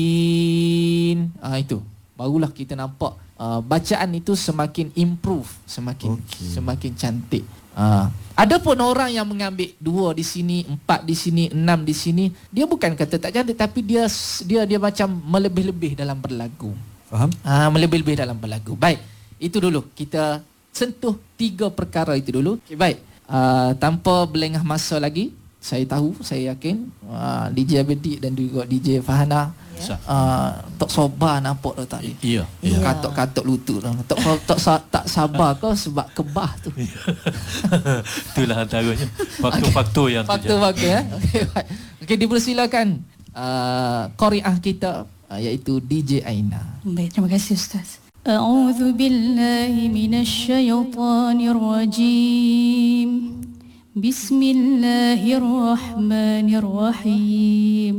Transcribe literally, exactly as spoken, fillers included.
Ah, itu barulah kita nampak uh, bacaan itu semakin improve, semakin okay. semakin cantik. Uh, ada pun orang yang mengambil dua di sini, empat di sini, enam di sini, dia bukan kata tak cantik, tapi dia dia dia macam melebih-lebih dalam berlagu. Faham? Ah, uh, melebih-lebih dalam berlagu. Baik, itu dulu kita sentuh tiga perkara itu dulu. Okay, baik. Uh, tanpa berlengah masa lagi, saya tahu, saya yakin uh, D J Abedi dan juga D J Fahana Uh, tak sabar nampak dah tadi. Iya. Ya. Katok-katok lutut dah. Tak tak, tak sabar kau sebab kebah tu. Itulah antaranya faktor-faktor yang terjadi. Faktor-faktor ya. Okey, baik. Okey, dipersilakan uh, qari'ah kita uh, iaitu D J Aina. Baik, terima kasih Ustaz. A'udzu billahi minasy syaithanir rajim. Bismillahirrahmanirrahim.